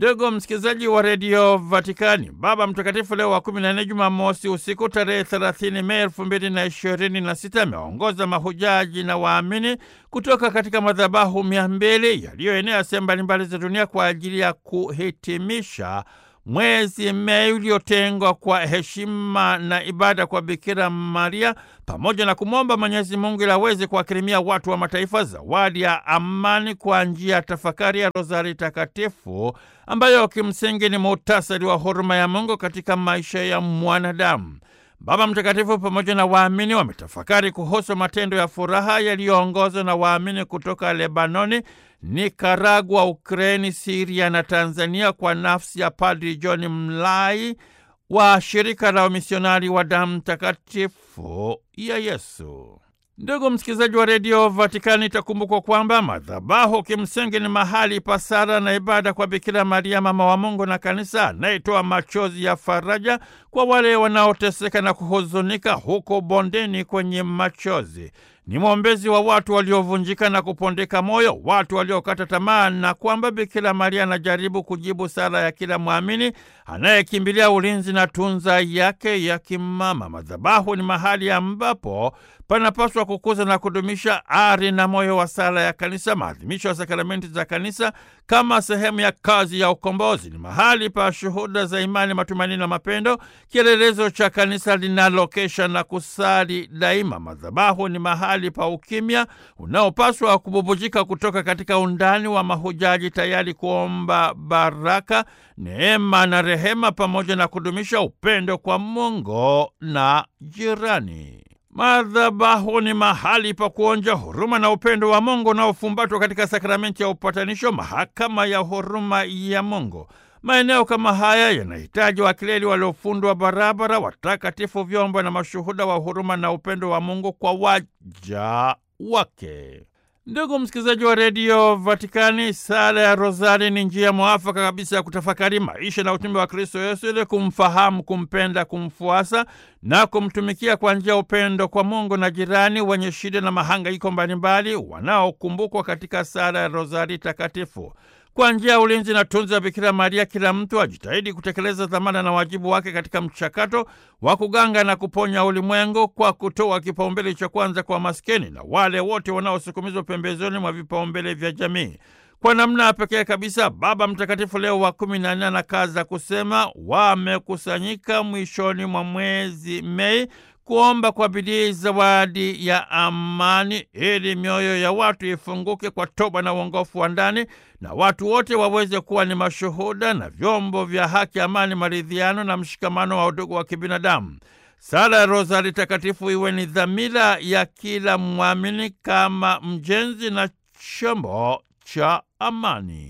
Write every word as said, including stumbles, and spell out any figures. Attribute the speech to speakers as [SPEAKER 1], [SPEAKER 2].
[SPEAKER 1] Ndugu msikilizaji wa redio Vatikani, Baba Mtakatifu Leo wa kumi na nne, Jumamosi usiku tarehe thelathini Mei elfu mbili na ishirini na sita, ameongoza mahujaji na waamini kutoka katika madhabahu mia mbili yaliyoenea sehemu mbalimbali za dunia kwa ajili ya kuhitimisha mwezi Mei uliotengwa kwa heshima na ibada kwa Bikira Maria, pamoja na kumwomba Mwenyezi Mungu ili aweze kuwakirimia watu wa mataifa zawadi ya amani kwa njia ya tafakari ya Rozari Takatifu, ambayo kimsingi ni muhtasari wa huruma ya Mungu katika maisha ya mwanadamu. Baba Mtakatifu pamoja na waamini wametafakari kuhusu matendo ya furaha yaliyoongozwa na waamini kutoka Lebanoni, Nikaragua, Ukraini, Siria na Tanzania kwa nafsi ya Padri John Mlai wa shirika la wamisionari wa damu takatifu ya Yesu. Ndugu msikilizaji wa redio Vatikani, itakumbukwa kwamba madhabahu kimsingi ni mahali pa sala na ibada kwa Bikira Maria, mama wa Mungu na Kanisa, anayetoa machozi ya faraja kwa wale wanaoteseka na kuhuzunika huko bondeni kwenye machozi. Ni mwombezi wa watu waliovunjika na kupondeka moyo, watu waliokata tamaa, na kwamba Bikira Maria anajaribu kujibu sala ya kila mwamini anayekimbilia ulinzi na tunza yake ya kimama. Madhabahu ni mahali ambapo panapaswa kukuza na kudumisha ari na moyo wa sala ya Kanisa. Maadhimisho ya sakramenti za Kanisa kama sehemu ya kazi ya ukombozi ni mahali pa shuhuda za imani, matumaini na mapendo, kielelezo cha Kanisa linalokesha na kusali daima. Madhabahu ni mahali pa ukimya unaopaswa kububujika kutoka katika undani wa mahujaji, tayari kuomba baraka, neema na rehema, pamoja na kudumisha upendo kwa Mungu na jirani. Madhabahu ni mahali pa kuonja huruma na upendo wa Mungu unaofumbatwa katika sakramenti ya upatanisho, mahakama ya huruma ya Mungu. Maeneo kama haya yanahitaji wakileli waliofundwa barabara, watakatifu, vyombo na mashuhuda wa huruma na upendo wa Mungu kwa waja wake. Ndugu msikilizaji wa redio Vatikani, sala ya Rozari ni njia mwafaka kabisa ya kutafakari maisha na utume wa Kristo Yesu, ili kumfahamu, kumpenda, kumfuasa na kumtumikia kwa njia upendo kwa Mungu na jirani wenye shida na mahangaiko mbalimbali wanaokumbukwa katika sala ya Rozari Takatifu. Kwa njia ya ulinzi na tunza Bikira Maria, kila mtu ajitahidi kutekeleza dhamana na wajibu wake katika mchakato wa kuganga na kuponya ulimwengu, kwa kutoa kipaumbele cha kwanza kwa maskini na wale wote wanaosukumizwa pembezoni mwa vipaumbele vya jamii. Kwa namna pekee kabisa, Baba Mtakatifu Leo wa kumi na nne anakaza kusema, wamekusanyika mwishoni mwa mwezi Mei kuomba kwa bidii zawadi ya amani, ili mioyo ya watu ifunguke kwa toba na uongofu wa ndani, na watu wote waweze kuwa ni mashuhuda na vyombo vya haki, amani, maridhiano na mshikamano wa udugu wa kibinadamu. Sala ya Rozari Takatifu iwe ni dhamira ya kila mwamini kama mjenzi na chombo cha amani.